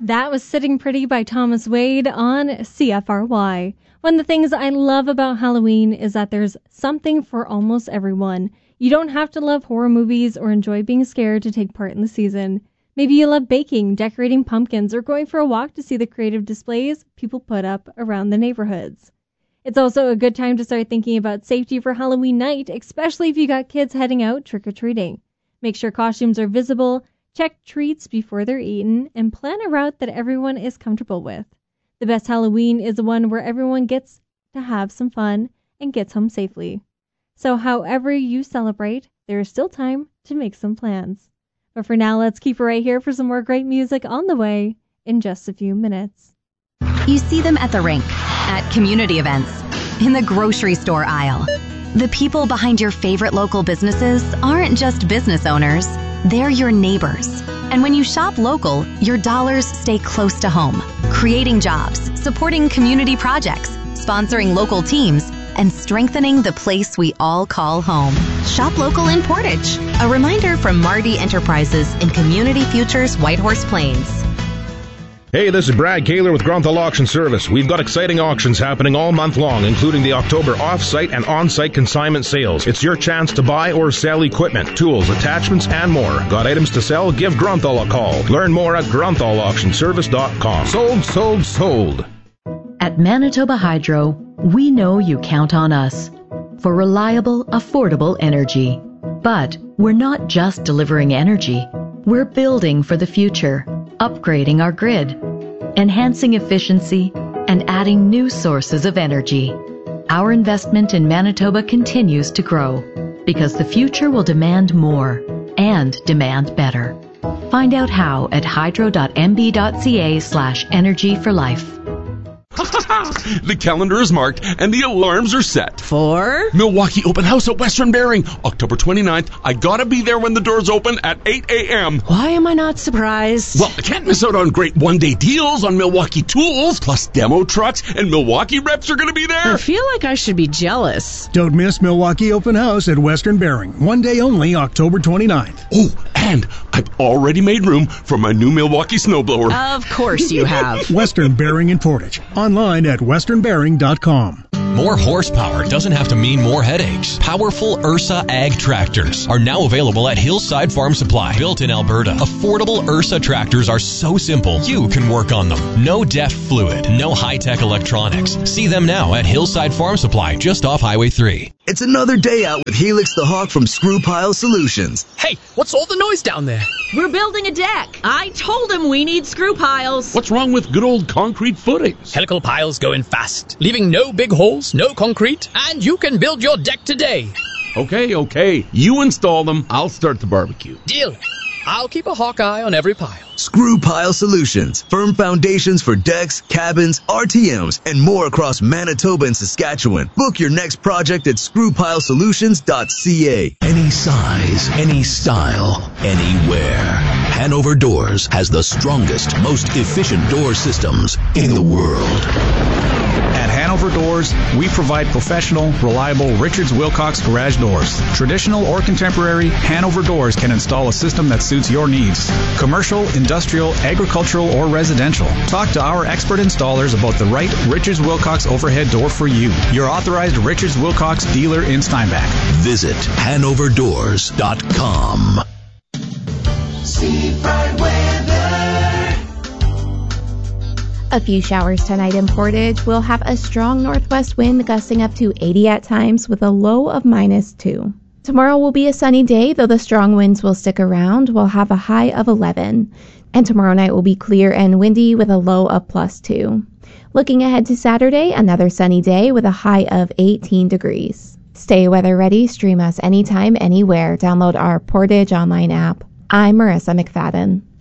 That was Sitting Pretty by Thomas Wade on CFRY. One of the things I love about Halloween is that there's something for almost everyone. You don't have to love horror movies or enjoy being scared to take part in the season. Maybe you love baking, decorating pumpkins, or going for a walk to see the creative displays people put up around the neighborhoods. It's also a good time to start thinking about safety for Halloween night, especially if you got kids heading out trick-or-treating. Make sure costumes are visible, check treats before they're eaten, and plan a route that everyone is comfortable with. The best Halloween is the one where everyone gets to have some fun and gets home safely. So however you celebrate, there is still time to make some plans. But for now, let's keep it right here for some more great music on the way in just a few minutes. You see them at the rink, at community events, in the grocery store aisle. The people behind your favorite local businesses aren't just business owners, they're your neighbors. And when you shop local, your dollars stay close to home, creating jobs, supporting community projects, sponsoring local teams, and strengthening the place we all call home. Shop local in Portage. A reminder from Marty Enterprises in Community Futures Whitehorse Plains. Hey, this is Brad Kaler with Grunthal Auction Service. We've got exciting auctions happening all month long, including the October off-site and on-site consignment sales. It's your chance to buy or sell equipment, tools, attachments, and more. Got items to sell? Give Grunthal a call. Learn more at grunthauauctionservice.com. Sold, sold, sold. At Manitoba Hydro, we know you count on us for reliable, affordable energy. But we're not just delivering energy. We're building for the future, upgrading our grid, enhancing efficiency, and adding new sources of energy. Our investment in Manitoba continues to grow because the future will demand more and demand better. Find out how at hydro.mb.ca/energy for life. The calendar is marked and the alarms are set. For? Milwaukee Open House at Western Bearing, October 29th. I gotta be there when the doors open at 8 a.m. Why am I not surprised? Well, I can't miss out on great one-day deals on Milwaukee tools, plus demo trucks, and Milwaukee reps are gonna be there. I feel like I should be jealous. Don't miss Milwaukee Open House at Western Bearing. One day only, October 29th. Oh, and I've already made room for my new Milwaukee snowblower. Of course you have. Western Bearing in Portage. Online at westernbearing.com. More horsepower doesn't have to mean more headaches. Powerful Ursa Ag tractors are now available at Hillside Farm Supply. Built in Alberta, affordable Ursa tractors are so simple you can work on them. No DEF fluid, no high-tech electronics. See them now at Hillside Farm Supply, just off Highway 3. It's another day out with Helix the Hawk from Screw Pile Solutions. Hey, what's all the noise down there? We're building a deck. I told him we need screw piles. What's wrong with good old concrete footings? Helical piles go in fast, leaving no big holes, no concrete, and you can build your deck today. Okay. You install them. I'll start the barbecue. Deal. I'll keep a hawk eye on every pile. Screw Pile Solutions. Firm foundations for decks, cabins, RTMs, and more across Manitoba and Saskatchewan. Book your next project at screwpilesolutions.ca. Any size, any style, anywhere. Hanover Doors has the strongest, most efficient door systems in the world. At Hanover Doors, we provide professional, reliable Richards Wilcox garage doors. Traditional or contemporary, Hanover Doors can install a system that suits your needs. Commercial, industrial, agricultural, or residential. Talk to our expert installers about the right Richards Wilcox overhead door for you. Your authorized Richards Wilcox dealer in Steinbach. Visit HanoverDoors.com. Seafront weather. A few showers tonight in Portage. We'll have a strong northwest wind gusting up to 80 at times with a low of -2. Tomorrow will be a sunny day, though the strong winds will stick around. We'll have a high of 11. And tomorrow night will be clear and windy with a low of +2. Looking ahead to Saturday, another sunny day with a high of 18 degrees. Stay weather ready. Stream us anytime, anywhere. Download our Portage online app. I'm Marissa McFadden.